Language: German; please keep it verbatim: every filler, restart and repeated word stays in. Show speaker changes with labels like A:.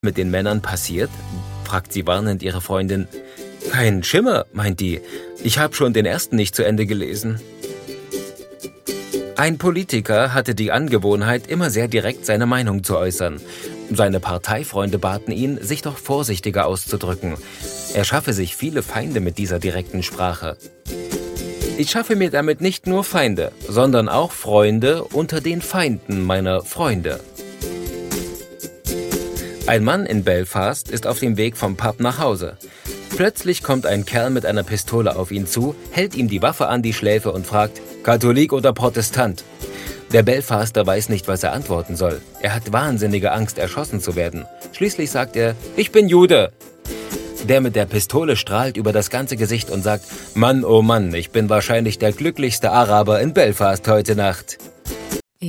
A: mit den Männern passiert?, fragt sie warnend ihre Freundin. »Kein Schimmer«, meint die. »Ich habe schon den ersten nicht zu Ende gelesen.« Ein Politiker hatte die Angewohnheit, immer sehr direkt seine Meinung zu äußern. Seine Parteifreunde baten ihn, sich doch vorsichtiger auszudrücken. Er schaffe sich viele Feinde mit dieser direkten Sprache. »Ich schaffe mir damit nicht nur Feinde, sondern auch Freunde unter den Feinden meiner Freunde.« Ein Mann in Belfast ist auf dem Weg vom Pub nach Hause. Plötzlich kommt ein Kerl mit einer Pistole auf ihn zu, hält ihm die Waffe an die Schläfe und fragt, »Katholik oder Protestant?« Der Belfaster weiß nicht, was er antworten soll. Er hat wahnsinnige Angst, erschossen zu werden. Schließlich sagt er, »Ich bin Jude.« Der mit der Pistole strahlt über das ganze Gesicht und sagt, »Mann, oh Mann, ich bin wahrscheinlich der glücklichste Araber in Belfast heute Nacht.«